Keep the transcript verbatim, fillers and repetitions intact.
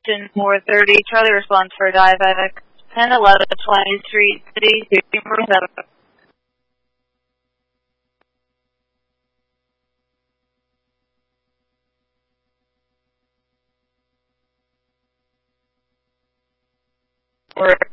four thirty, Charlie responds for diabetic. ten eleven twenty Street, City, four seven. Or